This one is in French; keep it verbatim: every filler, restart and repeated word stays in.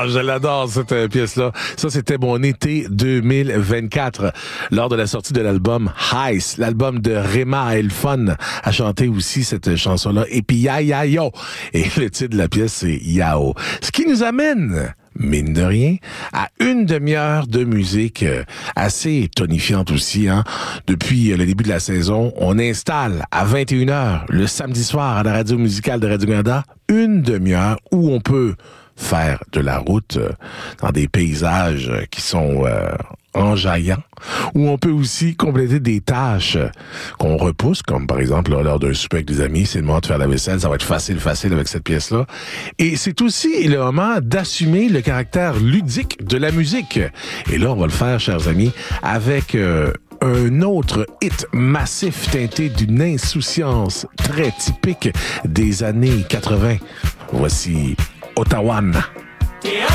Ah, je l'adore, cette euh, pièce-là. Ça, c'était mon été deux mille vingt-quatre, lors de la sortie de l'album Heist, l'album de Rema Elfon a chanté aussi cette chanson-là. Et puis, ya, ya, yo. Et le titre de la pièce, c'est Yao. Ce qui nous amène, mine de rien, à une demi-heure de musique euh, assez tonifiante aussi. Hein. Depuis euh, le début de la saison, on installe à vingt et une heures, le samedi soir, à la radio musicale de Radio-Canada, une demi-heure où on peut faire de la route euh, dans des paysages euh, qui sont euh, enjaillants, où on peut aussi compléter des tâches euh, qu'on repousse, comme par exemple là, lors d'un souper avec des amis, c'est le moment de faire la vaisselle, ça va être facile, facile avec cette pièce-là. Et c'est aussi le moment d'assumer le caractère ludique de la musique. Et là, on va le faire, chers amis, avec euh, un autre hit massif teinté d'une insouciance très typique des années quatre-vingts. Voici Ottawan.